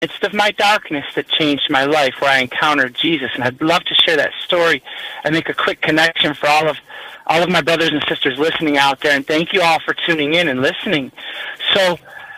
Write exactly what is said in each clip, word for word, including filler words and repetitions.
midst of my darkness that changed my life, where I encountered Jesus. And I'd love to share that story and make a quick connection for all of all of my brothers and sisters listening out there. And thank you all for tuning in and listening. So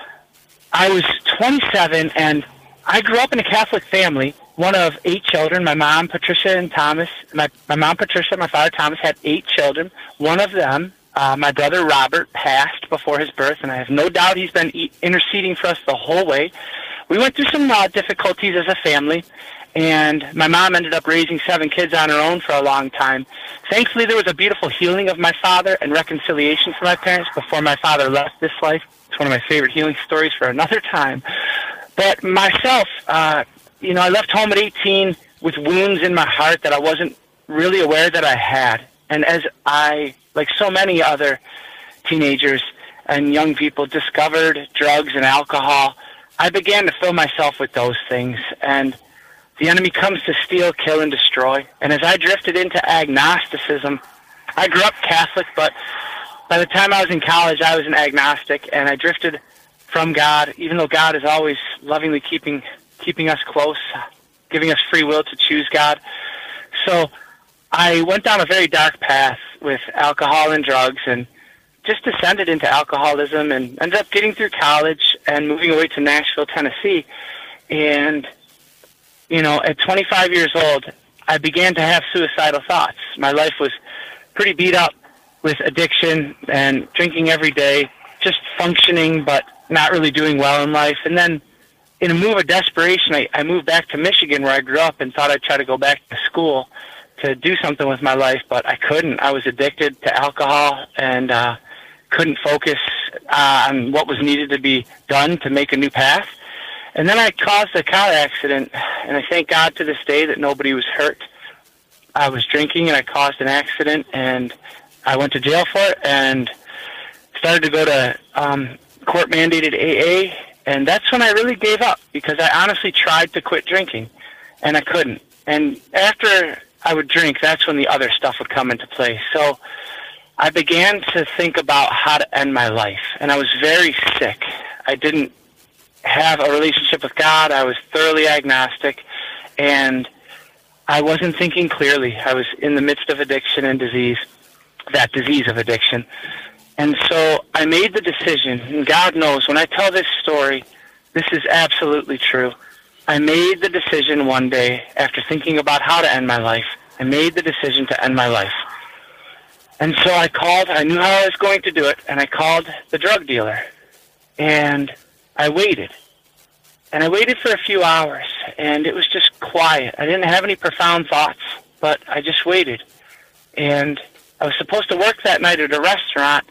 I was twenty-seven, and I grew up in a Catholic family, one of eight children. My mom, Patricia, and Thomas. My, my mom, Patricia, my father, Thomas, had eight children. One of them, uh, my brother Robert, passed before his birth, and I have no doubt he's been e- interceding for us the whole way. We went through some uh, difficulties as a family, and my mom ended up raising seven kids on her own for a long time. Thankfully, there was a beautiful healing of my father and reconciliation for my parents before my father left this life. It's one of my favorite healing stories for another time. But myself, uh, you know, I left home at eighteen with wounds in my heart that I wasn't really aware that I had. And as I, like so many other teenagers and young people, discovered drugs and alcohol, I began to fill myself with those things. And the enemy comes to steal, kill, and destroy. And as I drifted into agnosticism, I grew up Catholic, but by the time I was in college, I was an agnostic, and I drifted from God, even though God is always lovingly keeping keeping us close, giving us free will to choose God. So I went down a very dark path with alcohol and drugs, and just descended into alcoholism, and ended up getting through college and moving away to Nashville, Tennessee. And, you know, at twenty-five years old, I began to have suicidal thoughts. My life was pretty beat up with addiction and drinking every day, just functioning but not really doing well in life. And then in a move of desperation, I, I moved back to Michigan, where I grew up, and thought I'd try to go back to school to do something with my life, but I couldn't. I was addicted to alcohol, and uh, couldn't focus uh, on what was needed to be done to make a new path. And then I caused a car accident, and I thank God to this day that nobody was hurt. I was drinking, and I caused an accident, and I went to jail for it, and started to go to um, court-mandated A A, and that's when I really gave up, because I honestly tried to quit drinking, and I couldn't. And after I would drink, that's when the other stuff would come into play. So I began to think about how to end my life, and I was very sick. I didn't have a relationship with God. I was thoroughly agnostic, and I wasn't thinking clearly. I was in the midst of addiction and disease, that disease of addiction. And so I made the decision, and God knows, when I tell this story, this is absolutely true. I made the decision one day, after thinking about how to end my life, I made the decision to end my life. And so I called, I knew how I was going to do it, and I called the drug dealer. And I waited. And I waited for a few hours, and it was just quiet. I didn't have any profound thoughts, but I just waited. And I was supposed to work that night at a restaurant.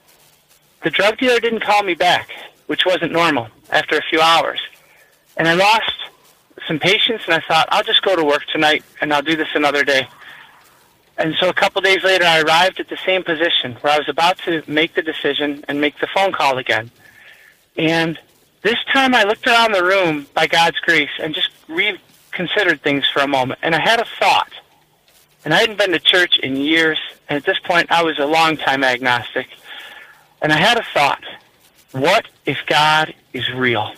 The drug dealer didn't call me back, which wasn't normal, after a few hours. And I lost some patience, and I thought, I'll just go to work tonight, and I'll do this another day. And so a couple days later, I arrived at the same position, where I was about to make the decision and make the phone call again. And this time I looked around the room, by God's grace, and just reconsidered things for a moment. And I had a thought. And I hadn't been to church in years, and at this point I was a long-time agnostic. And I had a thought, what if God is real?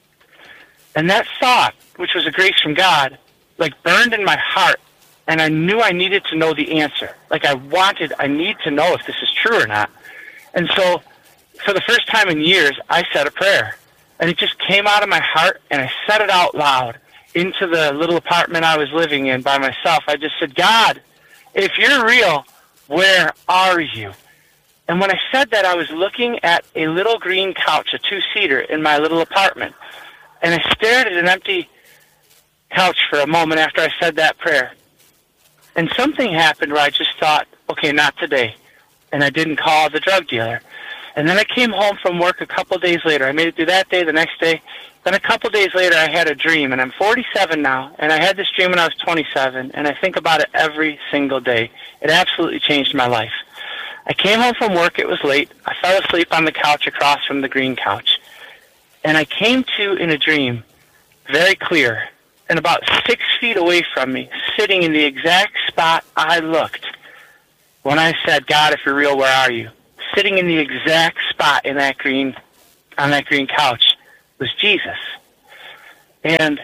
And that thought, which was a grace from God, like burned in my heart, and I knew I needed to know the answer. Like I wanted, I need to know if this is true or not. And so, for the first time in years, I said a prayer. And it just came out of my heart, and I said it out loud into the little apartment I was living in by myself. I just said, God, if you're real, where are you? And when I said that, I was looking at a little green couch, a two-seater, in my little apartment. And I stared at an empty couch for a moment after I said that prayer. And something happened where I just thought, okay, not today. And I didn't call the drug dealer. And then I came home from work a couple days later. I made it through that day, the next day. Then a couple days later, I had a dream. And I'm forty-seven now. And I had this dream when I was twenty-seven. And I think about it every single day. It absolutely changed my life. I came home from work. It was late. I fell asleep on the couch across from the green couch. And I came to, in a dream, very clear, and about six feet away from me, sitting in the exact spot I looked when I said, God, if you're real, where are you? Sitting in the exact spot in that green, on that green couch was Jesus. And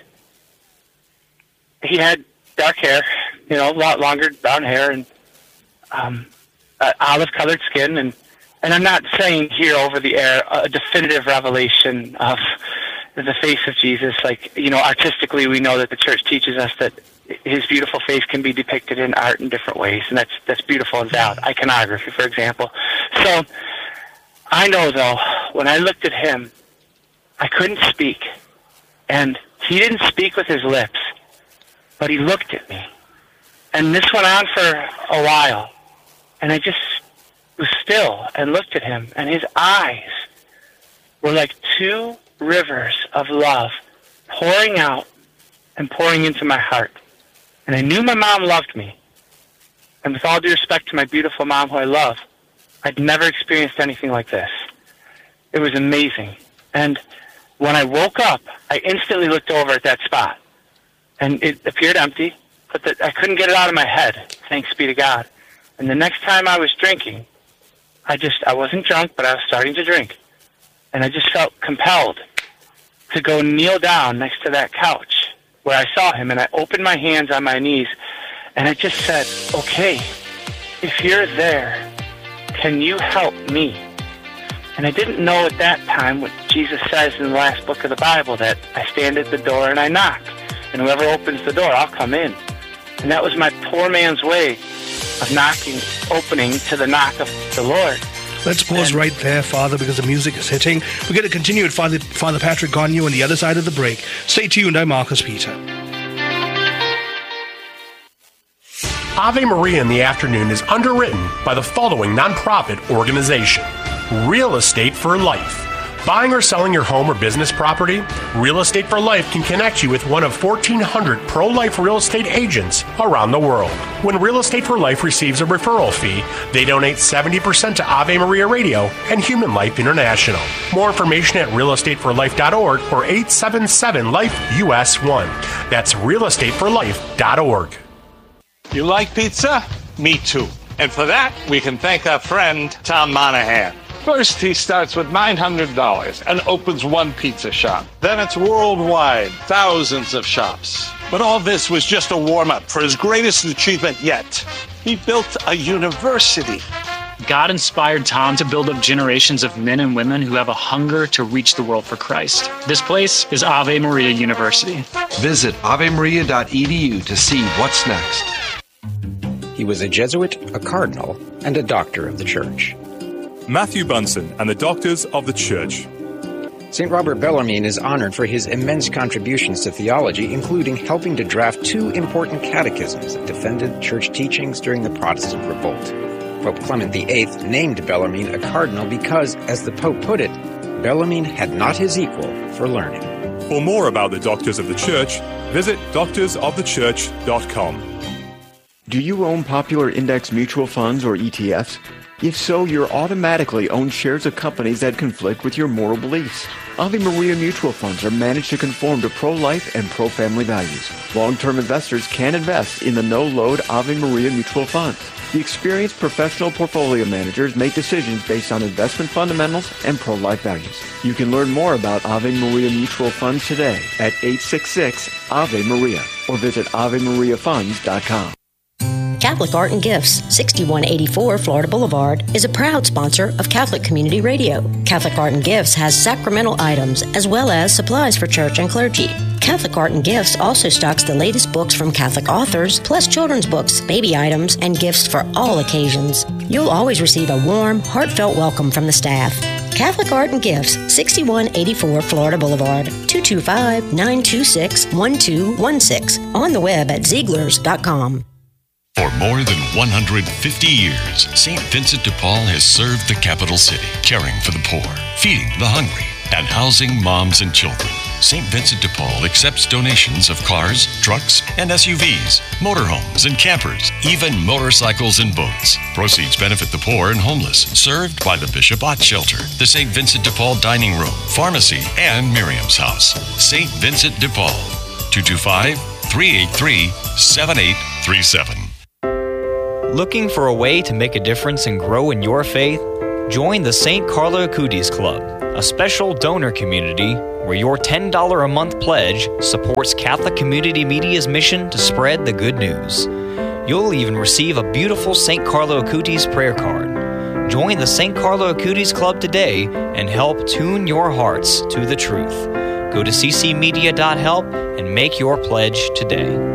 he had dark hair, you know, a lot longer brown hair, and um, uh, olive-colored skin. And, and I'm not saying here over the air a definitive revelation of the face of Jesus. Like, you know, artistically, we know that the church teaches us that his beautiful face can be depicted in art in different ways, and that's that's beautiful and valid. Iconography, for example. So I know, though, when I looked at him, I couldn't speak. And he didn't speak with his lips, but he looked at me. And this went on for a while. And I just was still and looked at him, and his eyes were like two rivers of love pouring out and pouring into my heart. And I knew my mom loved me. And with all due respect to my beautiful mom who I love, I'd never experienced anything like this. It was amazing. And when I woke up, I instantly looked over at that spot. And it appeared empty, but the, I couldn't get it out of my head, thanks be to God. And the next time I was drinking, I just, I wasn't drunk, but I was starting to drink. And I just felt compelled to go kneel down next to that couch where I saw him. And I opened my hands on my knees, and I just said, okay, if you're there, can you help me? And I didn't know at that time what Jesus says in the last book of the Bible, that I stand at the door and I knock. And whoever opens the door, I'll come in. And that was my poor man's way of knocking, opening to the knock of the Lord. Let's pause and, right there, Father, because the music is hitting. We're going to continue with Father, Father Patrick Gonyu on the other side of the break. Stay tuned. I'm Marcus Peter. Ave Maria in the Afternoon is underwritten by the following nonprofit organization: Real Estate for Life. Buying or selling your home or business property? Real Estate for Life can connect you with one of fourteen hundred pro-life real estate agents around the world. When Real Estate for Life receives a referral fee, they donate seventy percent to Ave Maria Radio and Human Life International. More information at real estate for life dot org or eight seven seven life U S one. That's real estate for life dot org. You like pizza? Me too. And for that, we can thank our friend Tom Monahan. First, he starts with nine hundred dollars and opens one pizza shop. Then it's worldwide, thousands of shops. But all this was just a warm-up for his greatest achievement yet. He built a university. God inspired Tom to build up generations of men and women who have a hunger to reach the world for Christ. This place is Ave Maria University. Visit ave maria dot e d u to see what's next. He was a Jesuit, a cardinal, and a doctor of the Church. Matthew Bunson and the Doctors of the Church. Saint Robert Bellarmine is honored for his immense contributions to theology, including helping to draft two important catechisms that defended church teachings during the Protestant Revolt. Pope Clement the Eighth named Bellarmine a cardinal because, as the Pope put it, Bellarmine had not his equal for learning. For more about the Doctors of the Church, visit doctors of the church dot com. Do you own popular index mutual funds or E T Fs? If so, you're automatically own shares of companies that conflict with your moral beliefs. Ave Maria mutual funds are managed to conform to pro-life and pro-family values. Long-term investors can invest in the no-load Ave Maria mutual funds. The experienced professional portfolio managers make decisions based on investment fundamentals and pro-life values. You can learn more about Ave Maria mutual funds today at eight six six Ave Maria or visit ave maria funds dot com. Catholic Art and Gifts, sixty-one eighty-four Florida Boulevard, is a proud sponsor of Catholic Community Radio. Catholic Art and Gifts has sacramental items as well as supplies for church and clergy. Catholic Art and Gifts also stocks the latest books from Catholic authors, plus children's books, baby items, and gifts for all occasions. You'll always receive a warm, heartfelt welcome from the staff. Catholic Art and Gifts, sixty-one eighty-four Florida Boulevard, two two five, nine two six, one two one six. On the web at Zieglers dot com. For more than one hundred fifty years, Saint Vincent de Paul has served the capital city, caring for the poor, feeding the hungry, and housing moms and children. Saint Vincent de Paul accepts donations of cars, trucks, and S U Vs, motorhomes and campers, even motorcycles and boats. Proceeds benefit the poor and homeless, served by the Bishop Ott Shelter, the Saint Vincent de Paul Dining Room, Pharmacy, and Miriam's House. Saint Vincent de Paul, two two five, three eight three, seven eight three seven. Looking for a way to make a difference and grow in your faith? Join the Saint Carlo Acutis Club, a special donor community where your ten dollars a month pledge supports Catholic Community Media's mission to spread the good news. You'll even receive a beautiful Saint Carlo Acutis prayer card. Join the Saint Carlo Acutis Club today and help tune your hearts to the truth. Go to c c media dot help and make your pledge today.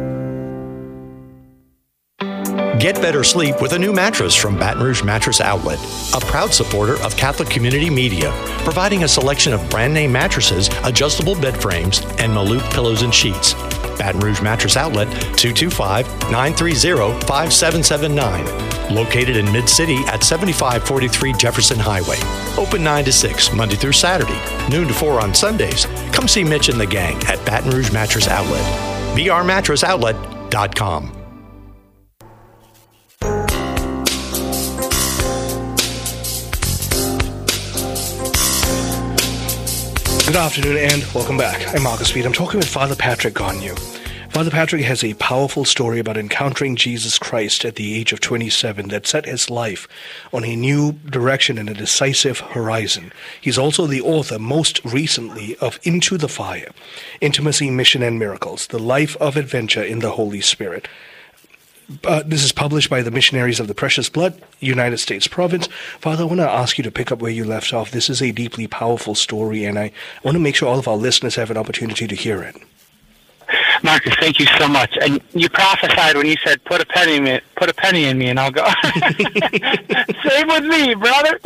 Get better sleep with a new mattress from Baton Rouge Mattress Outlet, a proud supporter of Catholic Community Media, providing a selection of brand name mattresses, adjustable bed frames, and Maloof pillows and sheets. Baton Rouge Mattress Outlet, two two five, nine three zero, five seven seven nine. Located in Mid-City at seventy-five forty-three Jefferson Highway. Open nine to six, Monday through Saturday, noon to four on Sundays. Come see Mitch and the gang at Baton Rouge Mattress Outlet. b r mattress outlet dot com. Good afternoon and welcome back. I'm Marcus Speed. I'm talking with Father Patrick Gonyu. Father Patrick has a powerful story about encountering Jesus Christ at the age of twenty-seven that set his life on a new direction and a decisive horizon. He's also the author, most recently, of Into the Fire, Intimacy, Mission, and Miracles, The Life of Adventure in the Holy Spirit. Uh, this is published by the Missionaries of the Precious Blood, United States Province. Father, I want to ask you to pick up where you left off. This is a deeply powerful story, and I want to make sure all of our listeners have an opportunity to hear it. Marcus, thank you so much. And you prophesied when you said, put a penny in me, put a penny in me, and I'll go. Same with me, brother.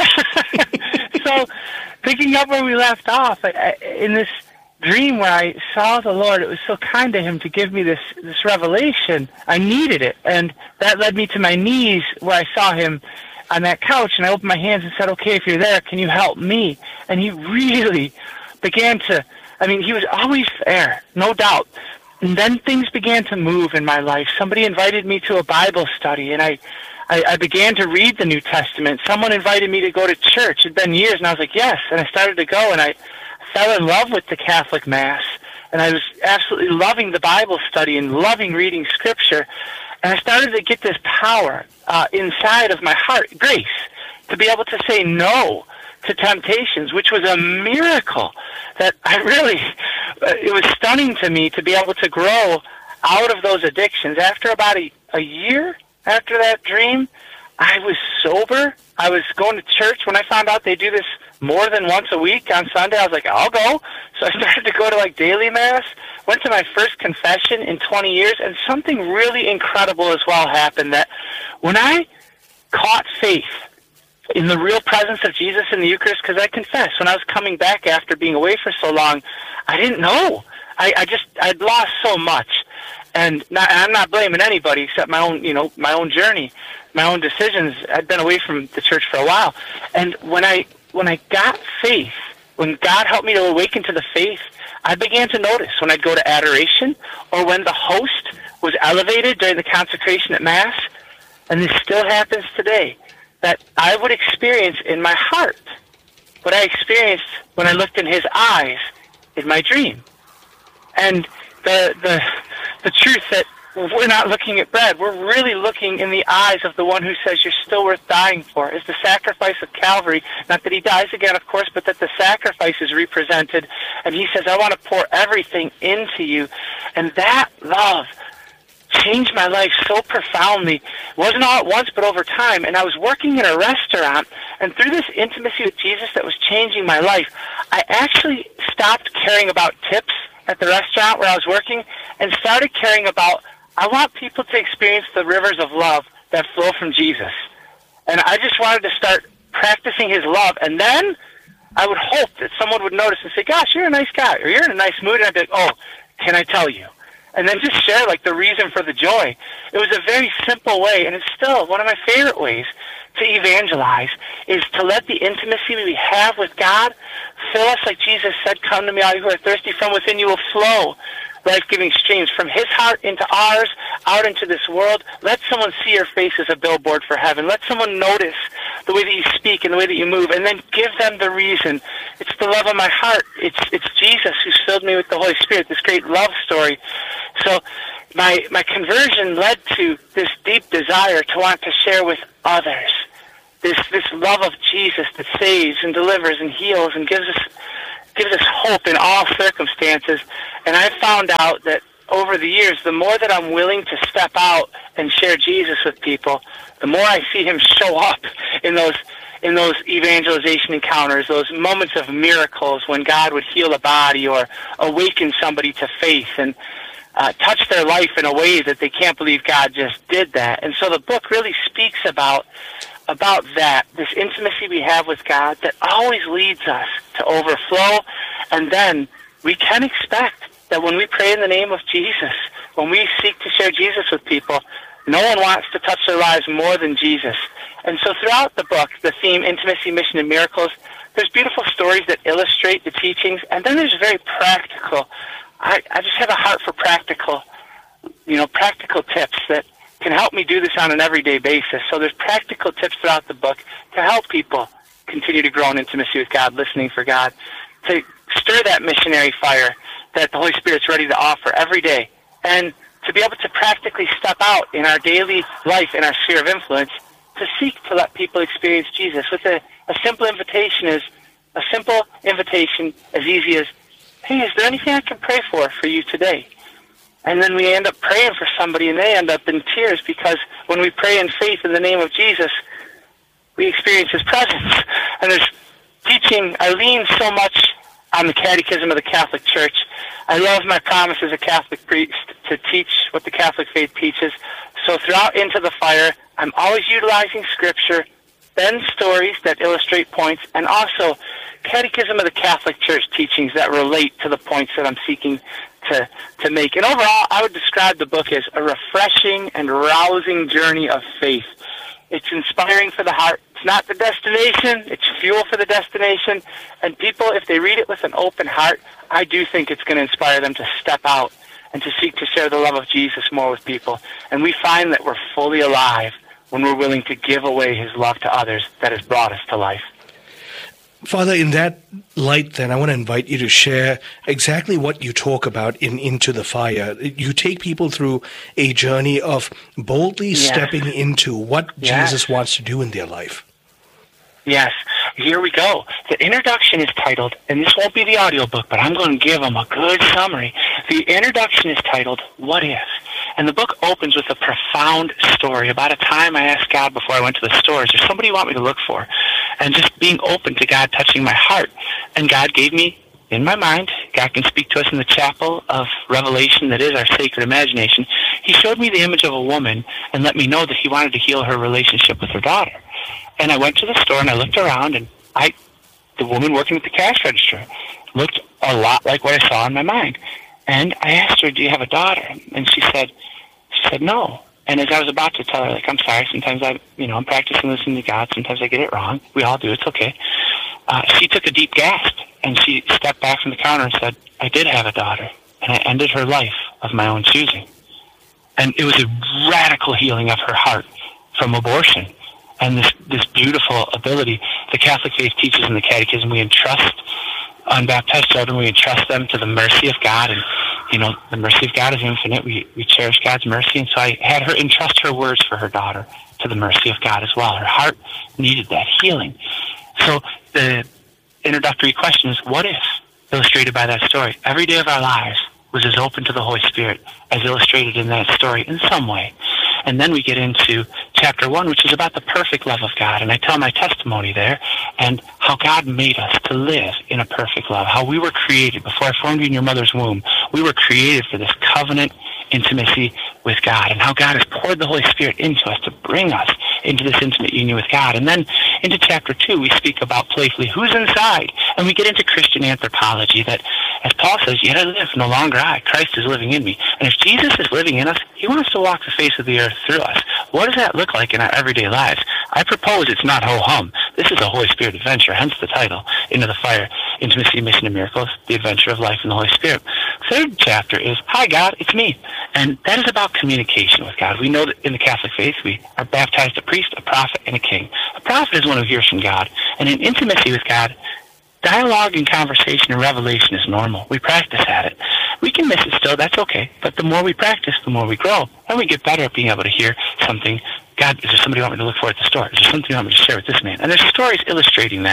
So, picking up where we left off, I, I, in this dream where I saw the Lord, it was so kind to him to give me this, this revelation. I needed it, and that led me to my knees where I saw him on that couch, and I opened my hands and said, okay, if you're there, can you help me? And he really began to, I mean, he was always there, no doubt. And then things began to move in my life. Somebody invited me to a Bible study, and I, I, I began to read the New Testament. Someone invited me to go to church. It had been years, and I was like, yes. And I started to go, and I fell in love with the Catholic Mass, and I was absolutely loving the Bible study and loving reading Scripture. And I started to get this power uh, inside of my heart, grace, to be able to say no to temptations, which was a miracle that I really, uh, it was stunning to me to be able to grow out of those addictions. After about a, a year after that dream, I was sober. I was going to church. When I found out they do this more than once a week on Sunday, I was like, I'll go. So I started to go to like daily Mass, went to my first confession in twenty years, and something really incredible as well happened, that when I caught faith in the real presence of Jesus in the Eucharist, because I confess, when I was coming back after being away for so long, I didn't know. I, I just, I'd lost so much. And not, I'm not blaming anybody except my own, you know, my own journey, my own decisions. I'd been away from the church for a while. And when I, when I got faith, when God helped me to awaken to the faith, I began to notice when I'd go to adoration or when the host was elevated during the consecration at Mass, and this still happens today, that I would experience in my heart what I experienced when I looked in his eyes in my dream. And the the the truth that we're not looking at bread, we're really looking in the eyes of the one who says you're still worth dying for, is the sacrifice of Calvary. Not that he dies again, of course, but that the sacrifice is represented. And he says, I want to pour everything into you. And that love changed my life so profoundly. It wasn't all at once, but over time. And I was working in a restaurant, and through this intimacy with Jesus that was changing my life, I actually stopped caring about tips at the restaurant where I was working and started caring about, I want people to experience the rivers of love that flow from Jesus. And I just wanted to start practicing his love. And then I would hope that someone would notice and say, gosh, you're a nice guy, or you're in a nice mood. And I'd be like, oh, can I tell you? And then just share, like, the reason for the joy. It was a very simple way, and it's still one of my favorite ways to evangelize, is to let the intimacy we have with God fill us, like Jesus said, come to me, all you who are thirsty, from within you will flow life-giving streams from his heart into ours, out into this world. Let someone see your face as a billboard for heaven. Let someone notice the way that you speak and the way that you move, and then give them the reason. It's the love of my heart. It's it's Jesus who's filled me with the Holy Spirit, this great love story. So my my conversion led to this deep desire to want to share with others this this love of Jesus that saves and delivers and heals and gives us gives us hope in all circumstances. And I've found out that over the years, the more that I'm willing to step out and share Jesus with people, the more I see him show up in those in those evangelization encounters, those moments of miracles when God would heal a body or awaken somebody to faith and uh, touch their life in a way that they can't believe God just did that. And so the book really speaks about about that, this intimacy we have with God that always leads us to overflow. And then we can expect that when we pray in the name of Jesus, when we seek to share Jesus with people, no one wants to touch their lives more than Jesus. And so throughout the book, the theme, Intimacy, Mission, and Miracles, there's beautiful stories that illustrate the teachings, and then there's very practical. I, I just have a heart for practical, you know, practical tips that can help me do this on an everyday basis. So there's practical tips throughout the book to help people continue to grow in intimacy with God, listening for God, to stir that missionary fire that the Holy Spirit's ready to offer every day, and to be able to practically step out in our daily life, in our sphere of influence, to seek to let people experience Jesus with a, a simple invitation is a simple invitation as easy as, hey, is there anything I can pray for for you today? And then we end up praying for somebody, and they end up in tears, because when we pray in faith in the name of Jesus, we experience his presence. And there's teaching, I lean so much on the Catechism of the Catholic Church. I love my promise as a Catholic priest to teach what the Catholic faith teaches. So throughout Into the Fire, I'm always utilizing Scripture, then stories that illustrate points, and also Catechism of the Catholic Church teachings that relate to the points that I'm seeking to, to make. And overall, I would describe the book as a refreshing and rousing journey of faith. It's inspiring for the heart. It's not the destination. It's fuel for the destination. And people, if they read it with an open heart, I do think it's going to inspire them to step out and to seek to share the love of Jesus more with people. And we find that we're fully alive when we're willing to give away his love to others that has brought us to life. Father, in that light, then, I want to invite you to share exactly what you talk about in Into the Fire. You take people through a journey of boldly yes. stepping into what yes. Jesus wants to do in their life. Yes. Here we go. The introduction is titled, and this won't be the audiobook, but I'm going to give them a good summary. The introduction is titled, What If? And the book opens with a profound story about a time I asked God before I went to the store, is there somebody you want me to look for? And just being open to God touching my heart. And God gave me, in my mind, God can speak to us in the chapel of Revelation that is our sacred imagination. He showed me the image of a woman and let me know that he wanted to heal her relationship with her daughter. And I went to the store and I looked around, and I, the woman working at the cash register looked a lot like what I saw in my mind. And I asked her, do you have a daughter? And she said, she said, no. And as I was about to tell her, like, I'm sorry, sometimes I, you know, I'm practicing listening to God. Sometimes I get it wrong. We all do. It's okay. Uh, she took a deep gasp, and she stepped back from the counter and said, I did have a daughter, and I ended her life of my own choosing. And it was a radical healing of her heart from abortion. And this, this beautiful ability, the Catholic faith teaches in the Catechism, we entrust unbaptized children, we entrust them to the mercy of God. And, you know, the mercy of God is infinite. We, we cherish God's mercy. And so I had her entrust her words for her daughter to the mercy of God as well. Her heart needed that healing. So the introductory question is, what if? Illustrated by that story. Every day of our lives was as open to the Holy Spirit as illustrated in that story in some way. And then we get into chapter one, which is about the perfect love of God. And I tell my testimony there and how God made us to live in a perfect love, how we were created before I formed you in your mother's womb. We were created for this covenant intimacy with God, and how God has poured the Holy Spirit into us to bring us into this intimate union with God. And then into chapter two, we speak about playfully who's inside, and we get into Christian anthropology that, as Paul says, yet I live, no longer I. Christ is living in me. And if Jesus is living in us, he wants to walk the face of the earth through us. What does that look like in our everyday lives? I propose it's not ho-hum. This is a Holy Spirit adventure, hence the title, Into the Fire, Intimacy, Mission, and Miracles, the adventure of life in the Holy Spirit. Third chapter is, hi God, it's me. And that is about communication with God. We know that in the Catholic faith, we are baptized a priest, a prophet, and a king. A prophet is one who hears from God. And in intimacy with God, dialogue and conversation and revelation is normal. We practice at it. We can miss it still, that's okay. But the more we practice, the more we grow. And we get better at being able to hear something. God, is there somebody you want me to look for at the store? Is there something you want me to share with this man? And there's stories illustrating that.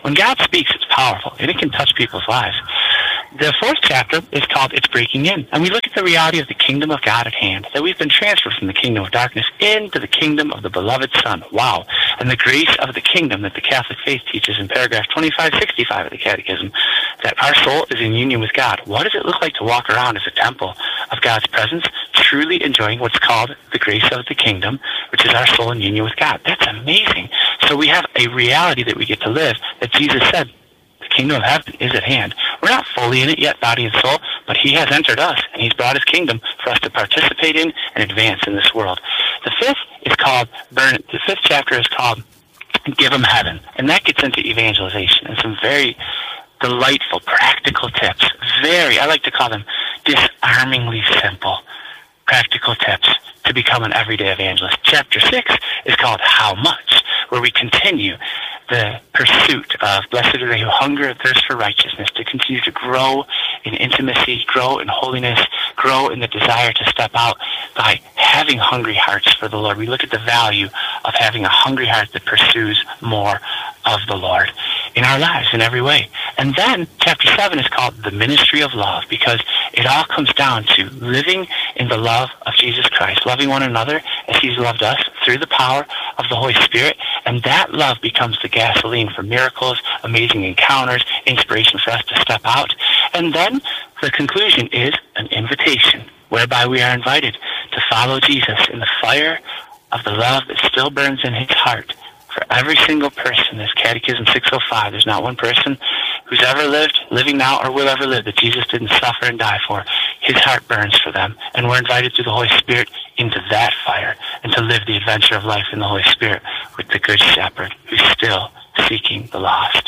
When God speaks, it's powerful, and it can touch people's lives. The fourth chapter is called It's Breaking In, and we look at the reality of the kingdom of God at hand, that we've been transferred from the kingdom of darkness into the kingdom of the beloved Son. Wow. And the grace of the kingdom that the Catholic faith teaches in paragraph twenty-five sixty-five of the Catechism, that our soul is in union with God. What does it look like to walk around as a temple of God's presence, truly enjoying what's called the grace of the kingdom, which is our soul in union with God? That's amazing. So we have a reality that we get to live that Jesus said, the kingdom of heaven is at hand. We're not fully in it yet, body and soul, but he has entered us, and he's brought his kingdom for us to participate in and advance in this world. The fifth is called, burn. The fifth chapter is called Give Them Heaven, and that gets into evangelization and some very delightful, practical tips. Very, I like to call them disarmingly simple, practical tips to become an everyday evangelist. Chapter six is called How Much, where we continue the pursuit of blessed are they who hunger and thirst for righteousness, to continue to grow in intimacy, grow in holiness, grow in the desire to step out by having hungry hearts for the Lord. We look at the value of having a hungry heart that pursues more of the Lord in our lives in every way. And then chapter seven is called The Ministry of Love, because it all comes down to living in the love of Jesus Christ, loving one another as he's loved us through the power of the Holy Spirit, and that love becomes the gasoline for miracles, amazing encounters, inspiration for us to step out. And then the conclusion is an invitation, whereby we are invited to follow Jesus in the fire of the love that still burns in his heart for every single person. This Catechism six oh five, there's not one person who's ever lived, living now, or will ever live that Jesus didn't suffer and die for. His heart burns for them, and we're invited through the Holy Spirit into that fire and to live the adventure of life in the Holy Spirit with the Good Shepherd who's still seeking the lost.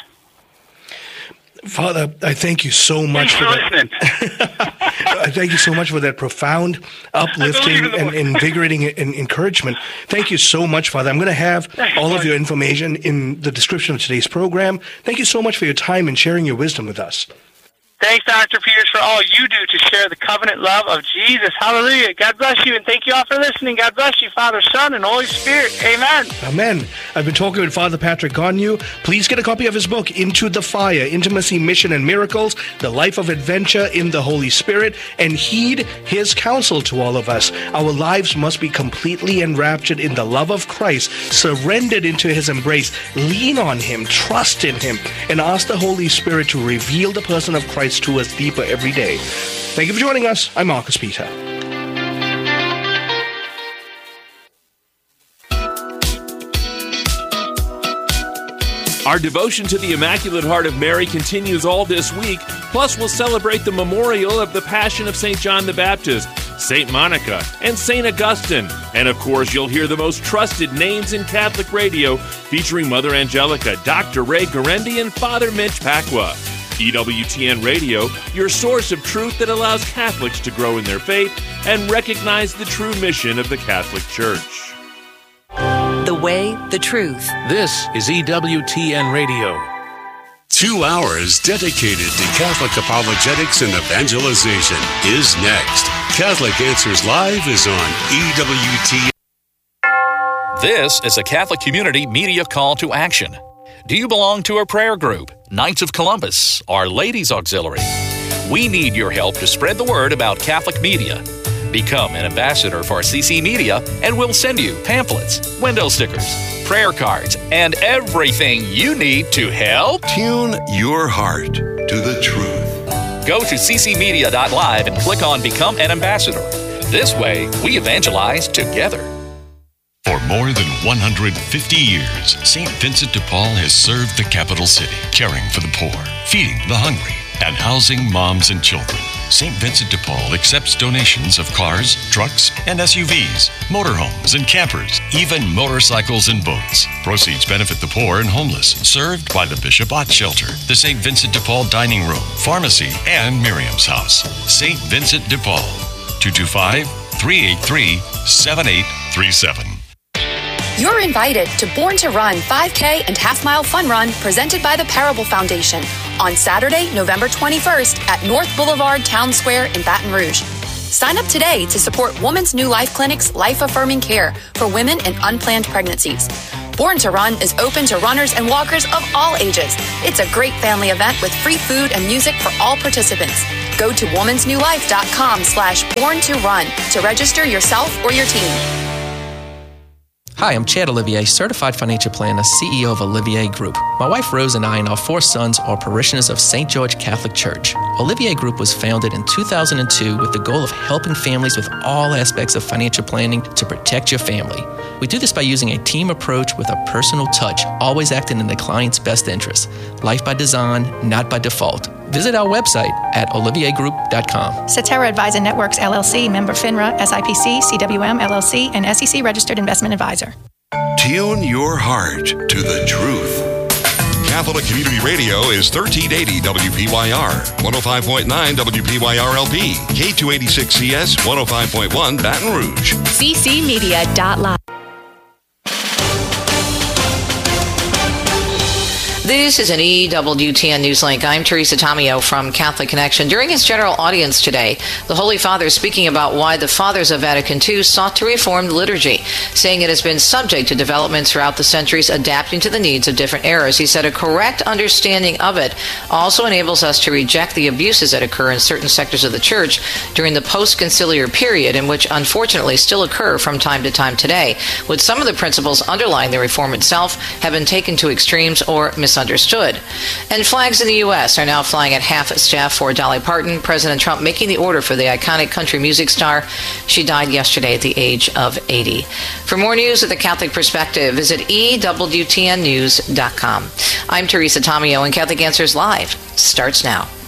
Father, I thank you so much Thanks for, for that. listening. I thank you so much for that profound, uplifting, and invigorating and encouragement. Thank you so much, Father. I'm going to have Thanks, all Lord. of your information in the description of today's program. Thank you so much for your time and sharing your wisdom with us. Thanks, Doctor Peters, for all you do to share the covenant love of Jesus. Hallelujah. God bless you, and thank you all for listening. God bless you, Father, Son, and Holy Spirit. Amen. Amen. I've been talking with Father Patrick Gonyu. Please get a copy of his book, Into the Fire, Intimacy, Mission, and Miracles, The Life of Adventure in the Holy Spirit, and heed his counsel to all of us. Our lives must be completely enraptured in the love of Christ, surrendered into his embrace. Lean on him, trust in him, and ask the Holy Spirit to reveal the person of Christ to us deeper every day. Thank you for joining us. I'm Marcus Peter. Our devotion to the Immaculate Heart of Mary continues all this week. Plus, we'll celebrate the memorial of the Passion of Saint John the Baptist, Saint Monica, and Saint Augustine. And of course, you'll hear the most trusted names in Catholic radio, featuring Mother Angelica, Doctor Ray Guarendi, and Father Mitch Pacwa. E W T N Radio, your source of truth that allows Catholics to grow in their faith and recognize the true mission of the Catholic Church. The way, the truth. This is E W T N Radio. Two hours dedicated to Catholic apologetics and evangelization is next. Catholic Answers Live is on E W T N. This is a Catholic Community Media Call to Action. Do you belong to a prayer group, Knights of Columbus, or Ladies Auxiliary? We need your help to spread the word about Catholic media. Become an ambassador for C C Media, and we'll send you pamphlets, window stickers, prayer cards, and everything you need to help tune your heart to the truth. Go to c c media dot live and click on Become an Ambassador. This way, we evangelize together. For more than one hundred fifty years, Saint Vincent de Paul has served the capital city, caring for the poor, feeding the hungry, and housing moms and children. Saint Vincent de Paul accepts donations of cars, trucks, and S U Vs, motorhomes and campers, even motorcycles and boats. Proceeds benefit the poor and homeless, served by the Bishop Ott Shelter, the Saint Vincent de Paul Dining Room, Pharmacy, and Miriam's House. Saint Vincent de Paul, two two five, three eight three, seven eight three seven. You're invited to Born to Run five K and Half Mile Fun Run presented by the Parable Foundation on Saturday, November twenty-first at North Boulevard Town Square in Baton Rouge. Sign up today to support Woman's New Life Clinic's life-affirming care for women in unplanned pregnancies. Born to Run is open to runners and walkers of all ages. It's a great family event with free food and music for all participants. Go to womansnewlife.com slash born to run to register yourself or your team. Hi, I'm Chad Olivier, certified financial planner, C E O of Olivier Group. My wife Rose and I and our four sons are parishioners of Saint George Catholic Church. Olivier Group was founded in two thousand two with the goal of helping families with all aspects of financial planning to protect your family. We do this by using a team approach with a personal touch, always acting in the client's best interest. Life by design, not by default. Visit our website at olivier group dot com. Cetera Advisor Networks, L L C, member FINRA, S I P C, C W M, L L C, and S E C registered investment advisor. Tune your heart to the truth. Catholic Community Radio is thirteen eighty W P Y R, one oh five point nine W P Y R L P, K two eighty-six C S, one oh five point one Baton Rouge. C C media dot live. This is an E W T N Newslink. I'm Teresa Tomeo from Catholic Connection. During his general audience today, the Holy Father is speaking about why the Fathers of Vatican Two sought to reform the liturgy, saying it has been subject to developments throughout the centuries, adapting to the needs of different eras. He said a correct understanding of it also enables us to reject the abuses that occur in certain sectors of the Church during the post-conciliar period, in which unfortunately still occur from time to time today, with some of the principles underlying the reform itself have been taken to extremes or misunderstood. Understood. And flags in the U S are now flying at half staff for Dolly Parton. President Trump making the order for the iconic country music star. She died yesterday at the age of eighty. For more news of the Catholic perspective, visit E W T N news dot com. I'm Teresa Tomeo, and Catholic Answers Live starts now.